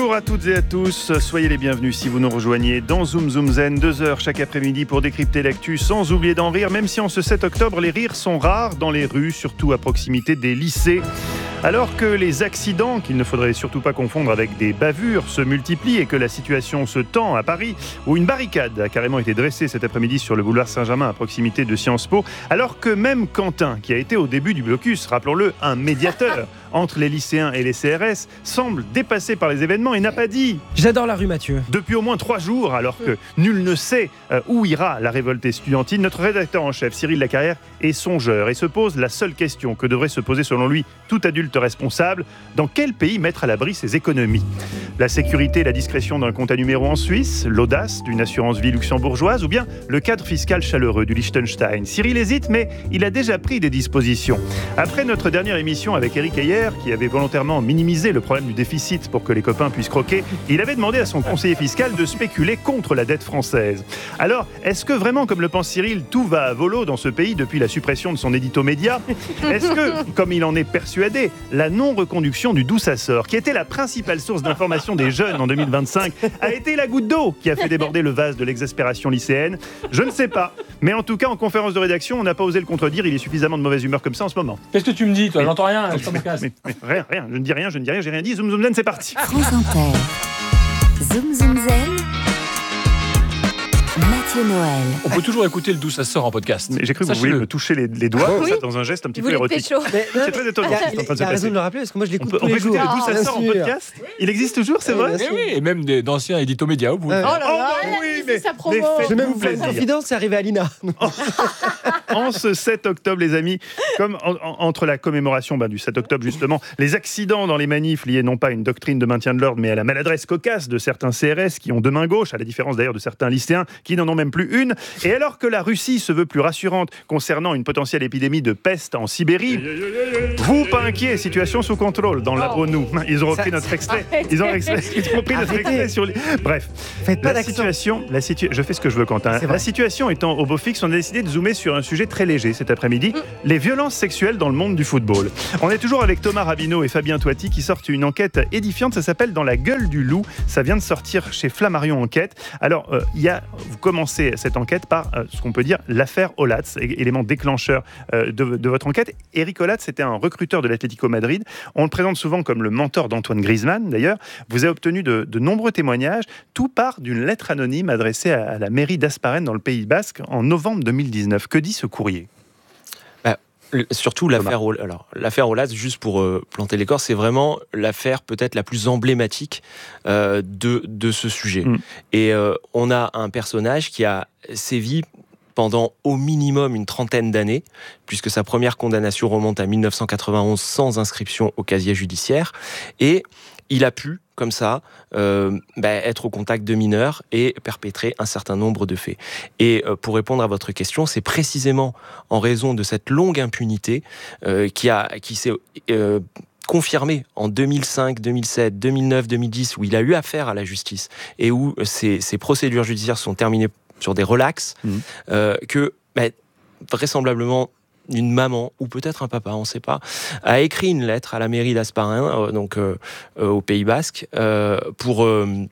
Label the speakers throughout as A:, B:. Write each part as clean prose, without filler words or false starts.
A: Bonjour à toutes et à tous, soyez les bienvenus si vous nous rejoignez dans Zoom Zoom Zen, 2 heures chaque après-midi pour décrypter l'actu sans oublier d'en rire, même si en ce 7 octobre, les rires sont rares dans les rues, surtout à proximité des lycées. Alors que les accidents, qu'il ne faudrait surtout pas confondre avec des bavures, se multiplient et que la situation se tend à Paris, où une barricade a carrément été dressée cet après-midi sur le boulevard Saint-Germain à proximité de Sciences Po, alors que même Quentin, qui a été au début du blocus, rappelons-le, un médiateur entre les lycéens et les CRS, semble dépassé par les événements et n'a pas dit.
B: J'adore la rue, Mathieu.
A: Depuis au moins 3 jours, alors que nul ne sait où ira la révolte estudiantine, notre rédacteur en chef, Cyril Lacarrière, est songeur et se pose la seule question que devrait se poser selon lui tout adulte responsable: dans quel pays mettre à l'abri ses économies? La sécurité et la discrétion d'un compte à numéro en Suisse, l'audace d'une assurance vie luxembourgeoise ou bien le cadre fiscal chaleureux du Liechtenstein? Cyril hésite, mais il a déjà pris des dispositions. Après notre dernière émission avec Éric Heyer, qui avait volontairement minimisé le problème du déficit pour que les copains puissent croquer, il avait demandé à son conseiller fiscal de spéculer contre la dette française. Alors, est-ce que vraiment, comme le pense Cyril, tout va à volo dans ce pays depuis la suppression de son édito média? Est-ce que, comme il en est persuadé, la non-reconduction du Douce-Açor, qui était la principale source d'information des jeunes en 2025, a été la goutte d'eau qui a fait déborder le vase de l'exaspération lycéenne? Je ne sais pas. Mais en tout cas, en conférence de rédaction, on n'a pas osé le contredire. Il est suffisamment de mauvaise humeur comme ça en ce moment.
C: Qu'est-ce que tu me dis, toi? J'entends rien, je pas mon casque.
A: Mais rien, je ne dis rien, j'ai rien dit. Zoom Zoom Zen, c'est parti.
D: France Inter. Zoom Zoom Zen. Mathieu Noël.
C: On peut toujours écouter le Douce-Açor en podcast.
A: Mais j'ai cru que vous vouliez me toucher les doigts comme ça, dans un geste un petit peu érotique. C'est très étonnant.
B: Il a raison de le rappeler parce que moi je l'écoute tous
A: On peut
B: les jours.
A: écouter le Douce-Açor en podcast? Il existe toujours, c'est vrai?
C: Oui, et même d'anciens éditos médias. Vous...
A: Oh oui, mais
B: J'ai même
A: faites-vous
B: fait une
A: plaisir.
B: confidence, c'est arrivé à Lina.
A: En ce 7 octobre, les amis, comme entre la commémoration du 7 octobre, justement, les accidents dans les manifs liés non pas à une doctrine de maintien de l'ordre, mais à la maladresse cocasse de certains CRS qui ont deux mains gauches, à la différence d'ailleurs de certains lycéens qui n'en ont même plus une. Et alors que la Russie se veut plus rassurante concernant une potentielle épidémie de peste en Sibérie, vous, pas inquiet, situation sous contrôle dans l'Abronou. Ils ont repris notre extrait. Ils ont repris notre extrait sur les... Bref,
B: Faites pas
A: la situation, je fais ce que je veux, Quentin. La situation étant au beau fixe, on a décidé de zoomer sur un sujet très léger cet après-midi, les violences sexuelles dans le monde du football. On est toujours avec Thomas Rabineau et Fabien Toiti qui sortent une enquête édifiante, ça s'appelle Dans la gueule du loup, ça vient de sortir chez Flammarion Enquête. Alors, vous commencez cette enquête par ce qu'on peut dire l'affaire Olatz, élément déclencheur de votre enquête. Eric Olatz, c'était un recruteur de l'Atlético Madrid. On le présente souvent comme le mentor d'Antoine Griezmann, d'ailleurs. Vous avez obtenu de nombreux témoignages. Tout part d'une lettre anonyme adressée à la mairie d'Asparen dans le Pays Basque en novembre 2019. Que dit ce courrier?
E: Surtout l'affaire Olatz, juste pour planter les corps, c'est vraiment l'affaire peut-être la plus emblématique de ce sujet. Et on a un personnage qui a sévi pendant au minimum une trentaine d'années, puisque sa première condamnation remonte à 1991 sans inscription au casier judiciaire. Et il a pu, comme ça, être au contact de mineurs et perpétrer un certain nombre de faits. Et pour répondre à votre question, c'est précisément en raison de cette longue impunité qui s'est confirmée en 2005, 2007, 2009, 2010, où il a eu affaire à la justice et où ces procédures judiciaires sont terminées sur des relax, que vraisemblablement une maman, ou peut-être un papa, on ne sait pas, a écrit une lettre à la mairie d'Asparen, au Pays Basque, pour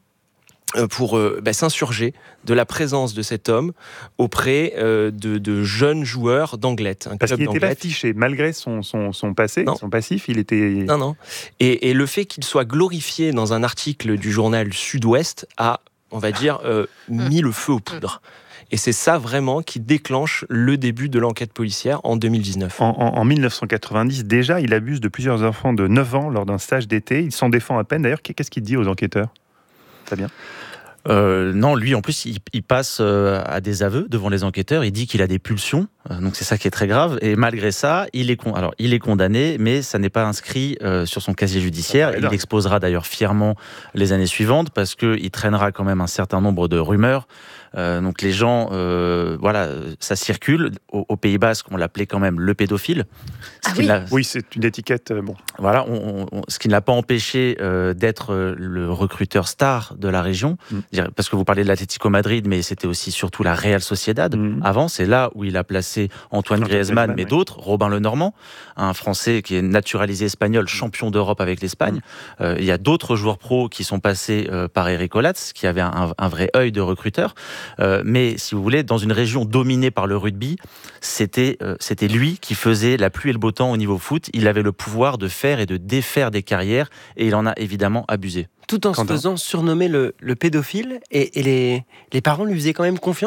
E: s'insurger de la présence de cet homme auprès de jeunes joueurs d'Anglet.
A: Parce qu'il n'était pas fiché, malgré son passé, son passif, il était...
E: Non. Et le fait qu'il soit glorifié dans un article du journal Sud-Ouest a, on va dire, mis le feu aux poudres. Et c'est ça vraiment qui déclenche le début de l'enquête policière en 2019.
A: En 1990, déjà, il abuse de plusieurs enfants de 9 ans lors d'un stage d'été. Il s'en défend à peine. D'ailleurs, qu'est-ce qu'il dit aux enquêteurs? Fabien?
F: Non, lui en plus il passe à des aveux devant les enquêteurs, il dit qu'il a des pulsions, donc c'est ça qui est très grave, et malgré ça il est condamné, mais ça n'est pas inscrit sur son casier judiciaire. Il exposera d'ailleurs fièrement les années suivantes parce qu'il traînera quand même un certain nombre de rumeurs. Donc les gens, ça circule. Au Pays Basque, on l'appelait quand même le pédophile.
A: Oui, c'est une étiquette.
F: Voilà, ce qui ne l'a pas empêché d'être le recruteur star de la région. Parce que vous parlez de l'Atlético Madrid, mais c'était aussi surtout la Real Sociedad. Avant, c'est là où il a placé c'est Antoine Griezmann, mais d'autres, Robin Lenormand, un Français qui est naturalisé espagnol, champion d'Europe avec l'Espagne. Il y a d'autres joueurs pros qui sont passés par Eric Olatz, qui avait un vrai œil de recruteur. Mais si vous voulez, dans une région dominée par le rugby, c'était lui qui faisait la pluie et le beau temps au niveau foot. Il avait le pouvoir de faire et de défaire des carrières, et il en a évidemment abusé.
B: Tout en se faisant surnommer le pédophile, et les parents lui faisaient quand même confiance ?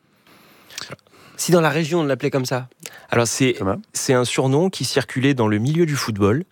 B: Si dans la région on l'appelait comme ça.
E: Alors c'est un surnom qui circulait dans le milieu du football,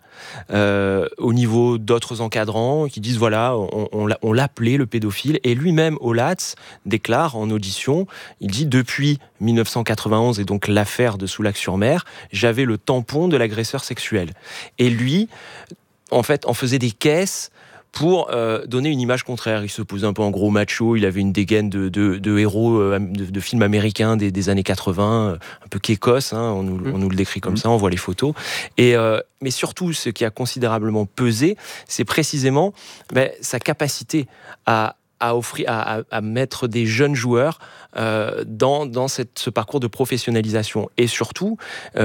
E: au niveau d'autres encadrants qui disent voilà, on l'appelait le pédophile, et lui-même Olatz déclare en audition, il dit depuis 1991 et donc l'affaire de Soulac-sur-Mer, j'avais le tampon de l'agresseur sexuel. Et lui, en fait, en faisait des caisses pour donner une image contraire. Il se posait un peu en gros macho, il avait une dégaine de héros de films américains des années 80, un peu kékos, on nous le décrit comme ça, on voit les photos. Mais surtout, ce qui a considérablement pesé, c'est précisément sa capacité à mettre des jeunes joueurs dans ce parcours de professionnalisation. Et surtout,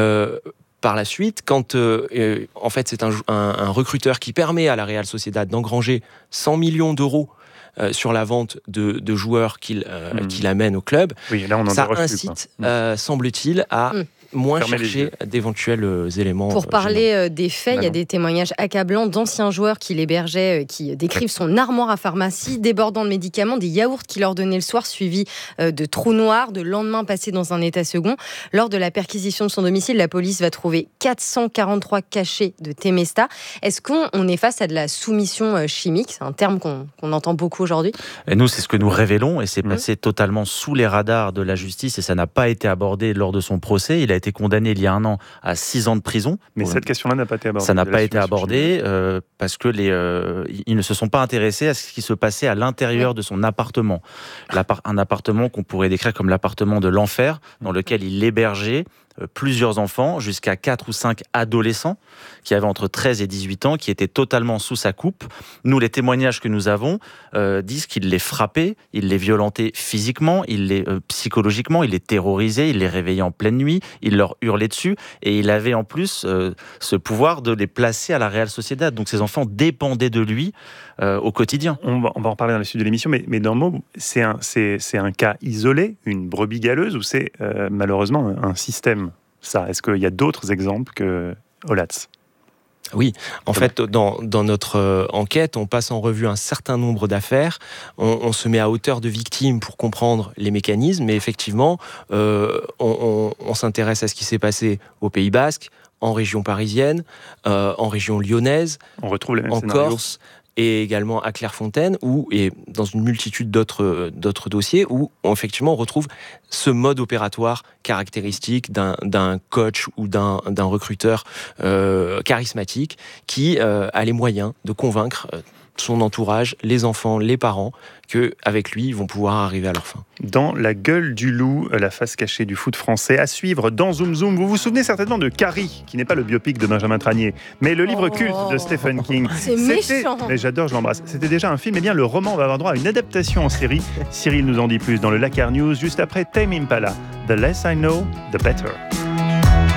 E: par la suite, quand en fait c'est un recruteur qui permet à la Real Sociedad d'engranger 100 millions d'euros sur la vente de joueurs qu'il amène au club, ça incite, semble-t-il, à moins chercher d'éventuels éléments.
G: Pour parler des faits, il y a des témoignages accablants d'anciens joueurs qui l'hébergeaient, qui décrivent son armoire à pharmacie, débordant de médicaments, des yaourts qu'il leur donnait le soir, suivis de trous noirs, de lendemains passés dans un état second. Lors de la perquisition de son domicile, la police va trouver 443 cachets de Temesta. Est-ce qu'on est face à de la soumission chimique ? C'est un terme qu'on entend beaucoup aujourd'hui.
F: Et nous, c'est ce que nous révélons, et c'est passé totalement sous les radars de la justice, et ça n'a pas été abordé lors de son procès. Il a été condamné il y a 1 an à 6 ans de prison.
A: Mais cette question-là n'a pas été abordée.
F: Ça n'a pas été abordé parce que ils ne se sont pas intéressés à ce qui se passait à l'intérieur de son appartement. Un appartement qu'on pourrait décrire comme l'appartement de l'enfer, dans lequel il hébergeait plusieurs enfants, jusqu'à 4 ou 5 adolescents qui avaient entre 13 et 18 ans, qui étaient totalement sous sa coupe. Nous, les témoignages que nous avons disent qu'il les frappait, il les violentait physiquement, psychologiquement, il les terrorisait, il les réveillait en pleine nuit, il leur hurlait dessus, et il avait en plus ce pouvoir de les placer à la Real Sociedad. Donc ces enfants dépendaient de lui au quotidien.
A: On va en parler dans la suite de l'émission, mais dans le mot, c'est un cas isolé, une brebis galeuse, ou c'est malheureusement un système? Ça, est-ce qu'il y a d'autres exemples que Olatz?
E: Oui, en fait, dans notre enquête, on passe en revue un certain nombre d'affaires, on se met à hauteur de victimes pour comprendre les mécanismes, mais effectivement, on s'intéresse à ce qui s'est passé au Pays Basque, en région parisienne, en région lyonnaise,
A: on retrouve les mêmes
E: en
A: scénarios.
E: Corse, et également à Clairefontaine, et dans une multitude d'autres dossiers, où effectivement on retrouve ce mode opératoire caractéristique d'un coach ou d'un recruteur charismatique qui a les moyens de convaincre son entourage, les enfants, les parents, qu'avec lui, ils vont pouvoir arriver à leur fin.
A: Dans La gueule du loup, la face cachée du foot français, à suivre dans Zoom Zoom. Vous vous souvenez certainement de Carrie, qui n'est pas le biopic de Benjamin Tranier, mais le livre culte de Stephen King.
G: C'est méchant.
A: Mais j'adore, je l'embrasse. C'était déjà un film, et bien le roman va avoir droit à une adaptation en série. Cyril nous en dit plus dans le Lakar News, juste après Tame Impala. The less I know, the better.